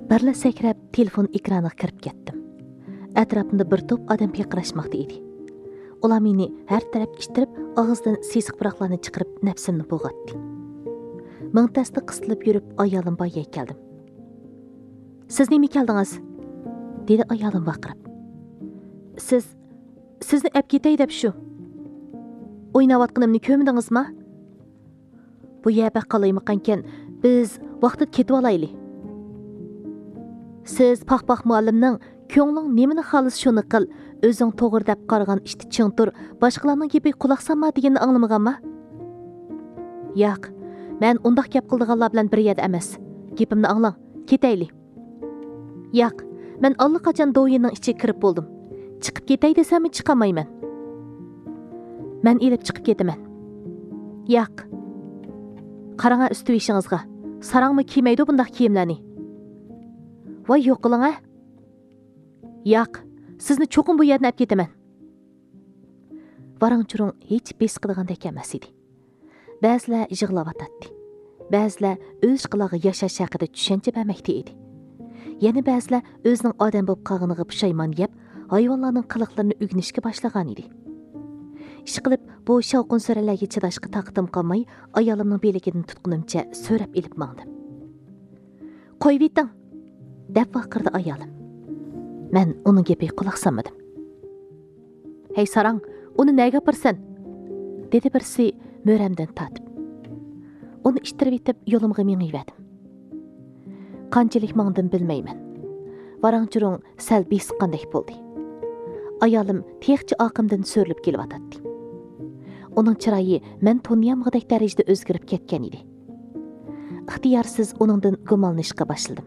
Birla sakrab telefon ekraniga kirib ketdim. Atrofimda bir to'p odam piqirashmoqda edi. Ular meni har tarafga ittirib, og'izdan sesiq buroqlarni chiqarib nafsimni bo'g'atdi. Mingtasda qisilib yurib, ayolim boyga keldim. Siz nima keldingiz? Dedi ayolim vaqirib. Sizni olib ketay deb shu. O'ynayotganimni ko'mdingizmi? Bu yerda qalaymaqankan, biz vaqtida ketib olaylik. Siz Paqpaq muallimning ko'ngling nimani xohlas shuni qil, o'zing to'g'ri deb qaragan ishni ching tur, boshqalarning gapiga quloq solma deganini anglamaganmi? Yo'q, men undaq gap qildiganlar bilan bir yerda emas. Gapimni anglang, ketaylik. Yo'q, men allaqachon do'yining ichiga kirib bo'ldim. Chiqib ketay desammi chiqamayman. Men elib chiqib ketaman. Yo'q. Qarang üstü ishingizga. Sarangmi kiymaydi bundaq kiyimlarni. Voy yo'q qiling a? Yo'q, sizni cho'qin bu yerdan olib ketaman. Varang-churung hech bes qilgandek emas edi. Ba'zilar yig'layotdi. Ba'zilar o'z qilog'i yashash haqida tushuncha bermoqda edi. Yana ba'zilar o'zining odam bo'lib qolganiga pushaymon yeb, hayvonlarning qiliqlarini o'rganishga boshlagan edi. Ish qilib, bu shavqin so'ralarga chidashga taqdim qolmay, ayolimning beligidan tutqunimcha so'rab ilib mangdim. Qo'yib eting, deb vaqirdi ayolim. Men uning gapiga quloq solmadim. Hey sarang, uni nega gapirsan? Dedi birisi mo'ramdan tatib. Uni ishtirib etib yo'limga mengiyverdim. Qanchalik mangdim bilmayman. Varang-churung sal besiqqandek bo'ldi. Ayolim texchi oqimdan so'rilib kelyotdi. Uning chiroyi men to'niyamg'idek darajada o'zgarib ketgan edi. Ixtiyorsiz uningdan gumonlanishga boshladim.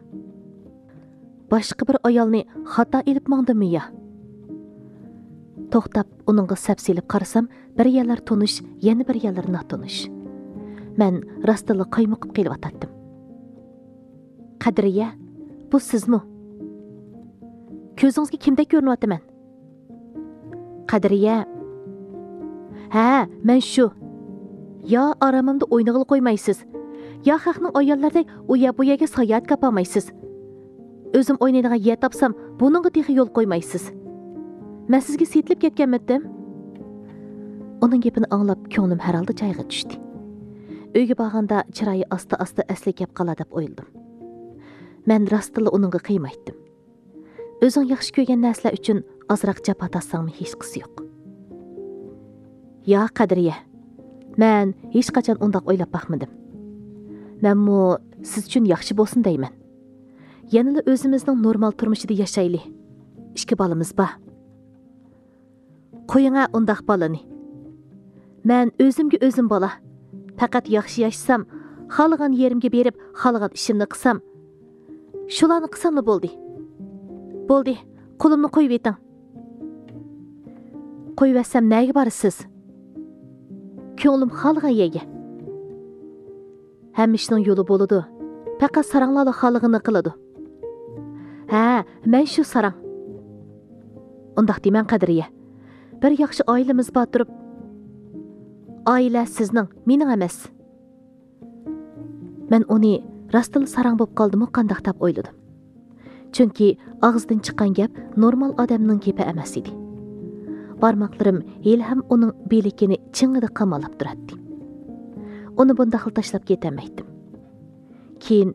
Boshqa bir ayolni xato ilib mangdimmi ya? To'xtab uningga sapsilib qarasam, bir yerlar tonish, yana bir yerlar notonish. Men rostila qaymoqib kelyotdim. Qadriya, bu sizmi? Ko'zingizga kimdek ko'rinyapman? Qadriya. Ha, men shu. Ya aramimda o'ynag'il qo'ymaysiz. Ya haqning ayollardek bu yerga sayohat qilmaysiz. O'zim o'ynaydigan yer topsam, buningga texi yo'l qo'ymaysiz. Men sizga setilib ketganmidim? Uning gapini anglab ko'nglim har holda joyiga tushdi. Uyga borganda chiroyi asta-asta asli gap qolar deb o'yladim. Men rostila uningga qiymaydim. O'zing yaxshi ko'rgan narsalar uchun ozroq jafo tassangmi hech qisi yo'q. Ya Qadriya, men hech qachon undaq o'ylab baxmadim. Menmo siz uchun yaxshi bo'lsin deyman. Yanada o'zimizning normal turmushida yashaylik. 2 bolamiz bor. Qo'yinga undaq bolani. Men o'zimga o'zim bola. Faqat yaxshi yashasam, xohlagan yerimga berib, xohlagan ishimni qilsam, shularni qilsammi bo'ldi. Bo'ldi, qo'limni qo'yib eting. Qo'yversam nega borasiz? Ko'nglim xohlagan yerga. Hamma ishning yo'li bo'ladi. Faqat saranglarning xohligini qiladi. Ha, men shu sarang. Undaq deyman Qadriya. Bir yaxshi oilamiz bor turib, oila sizning, mening emas. Men uni rostila sarang bo'lib qoldimmi qandaq deb o'yladim. Chunki og'izdan chiqqan gap normal odamning gapi emas edi. Barmoqlarim hali ham uning belikini chingida qamalab turardi. Uni bundaq tashlab ketamaydim. Keyin